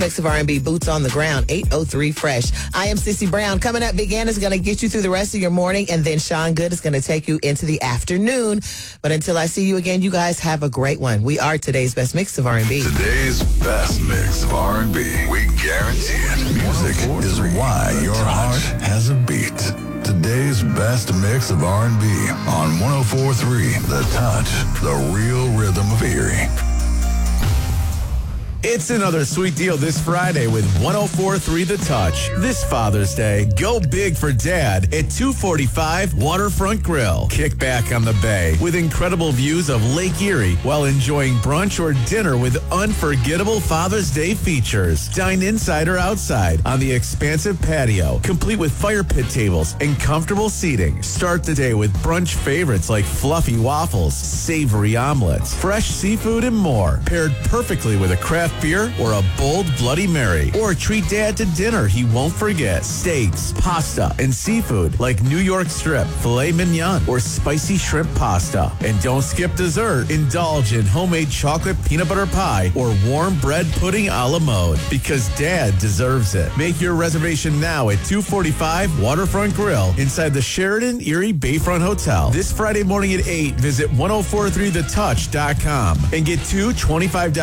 Mix of R&B, Boots on the Ground, 803 Fresh. I am Sissy Brown. Coming up, Big Ann is going to get you through the rest of your morning, and then Sean Good is going to take you into the afternoon. But until I see you again, you guys have a great one. We are today's best mix of R&B. Today's best mix of R&B. We guarantee it. Music is why your heart has a beat. Today's best mix of R&B on 104.3 The Touch, the real rhythm of Erie. It's another sweet deal this Friday with 104.3 The Touch. This Father's Day, go big for Dad at 245 Waterfront Grill. Kick back on the bay with incredible views of Lake Erie while enjoying brunch or dinner with unforgettable Father's Day features. Dine inside or outside on the expansive patio, complete with fire pit tables and comfortable seating. Start the day with brunch favorites like fluffy waffles, savory omelets, fresh seafood, and more, paired perfectly with a craft beer or a bold Bloody Mary. Or treat Dad to dinner he won't forget. Steaks, pasta, and seafood like New York strip, filet mignon, or spicy shrimp pasta. And don't skip dessert. Indulge in homemade chocolate peanut butter pie or warm bread pudding a la mode, because Dad deserves it. Make your reservation now at 245 Waterfront Grill inside the Sheraton Erie Bayfront Hotel. This Friday morning at 8, visit 1043thetouch.com and get two $25,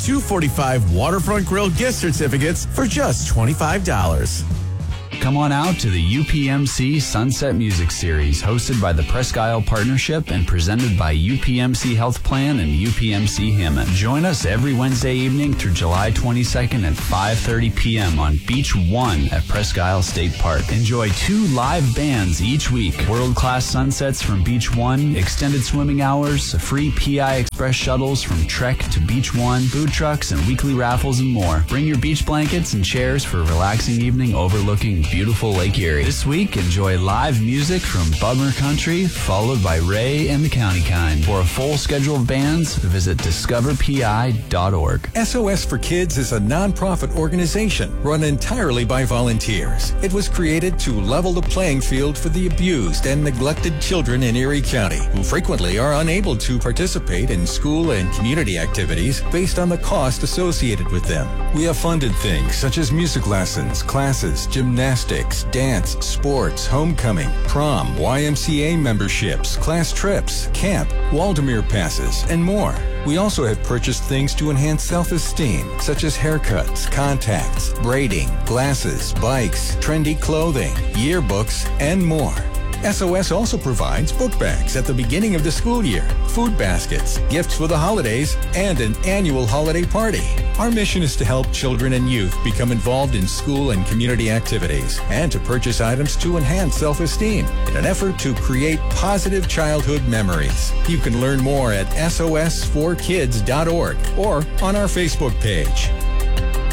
245 Waterfront Grill gift certificates for just $25. Come on out to the UPMC Sunset Music Series, hosted by the Presque Isle Partnership and presented by UPMC Health Plan and UPMC Hammond. Join us every Wednesday evening through July 22nd at 5:30 p.m. on Beach 1 at Presque Isle State Park. Enjoy 2 live bands each week. World-class sunsets from Beach 1, extended swimming hours, free PI Express shuttles from Trek to Beach 1, food trucks, and weekly raffles and more. Bring your beach blankets and chairs for a relaxing evening overlooking beautiful Lake Erie. This week, enjoy live music from Bummer Country, followed by Ray and the County Kind. For a full schedule of bands, visit discoverpi.org. SOS for Kids is a nonprofit organization run entirely by volunteers. It was created to level the playing field for the abused and neglected children in Erie County, who frequently are unable to participate in school and community activities based on the cost associated with them. We have funded things such as music lessons, classes, gymnastics, dance, sports, homecoming, prom, YMCA memberships, class trips, camp, Waldemere passes, and more. We also have purchased things to enhance self-esteem, such as haircuts, contacts, braiding, glasses, bikes, trendy clothing, yearbooks, and more. SOS also provides book bags at the beginning of the school year, food baskets, gifts for the holidays, and an annual holiday party. Our mission is to help children and youth become involved in school and community activities and to purchase items to enhance self-esteem in an effort to create positive childhood memories. You can learn more at sosforkids.org or on our Facebook page.